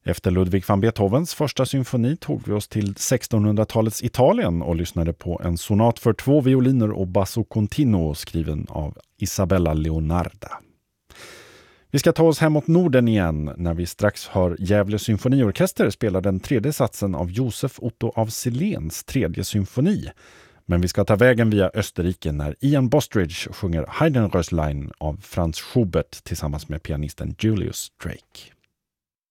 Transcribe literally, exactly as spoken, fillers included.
Efter Ludwig van Beethovens första symfoni tog vi oss till sextonhundratalets Italien och lyssnade på en sonat för två violiner och basso continuo skriven av Isabella Leonarda. Vi ska ta oss hemåt Norden igen när vi strax hör Gävle symfoniorkester spela den tredje satsen av Josef Otto av Silens tredje symfoni. Men vi ska ta vägen via Österrike när Ian Bostridge sjunger Heidenröslein av Franz Schubert tillsammans med pianisten Julius Drake.